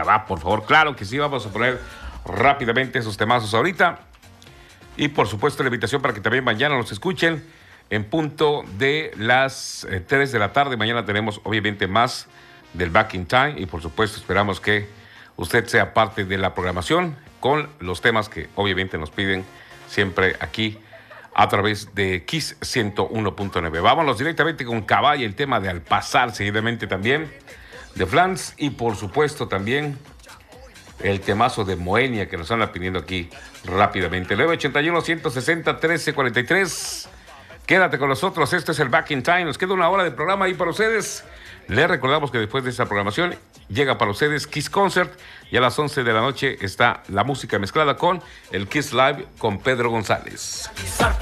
va, por favor. Claro que sí, vamos a poner rápidamente esos temazos ahorita. Y por supuesto la invitación para que también mañana nos escuchen en punto de las 3 de la tarde. Mañana tenemos obviamente más del Back in Time y por supuesto esperamos que usted sea parte de la programación con los temas que obviamente nos piden siempre aquí a través de Kiss 101.9. Vámonos directamente con Caballa, el tema de Al Pasar, seguidamente también de Flans y por supuesto también el temazo de Moenia que nos anda pidiendo aquí rápidamente. 981-160-1343. Quédate con nosotros, este es el Back in Time. Nos queda una hora de programa ahí para ustedes. Les recordamos que después de esta programación llega para ustedes Kiss Concert y a las 11 de la noche está la música mezclada con el Kiss Live con Pedro González.